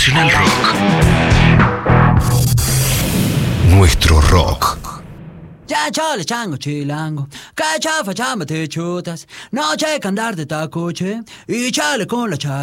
Nacional Rock. Nuestro rock. Ya chole chango chilango, que chafa chamba te chutas, no checa andar de tacoche y chale con la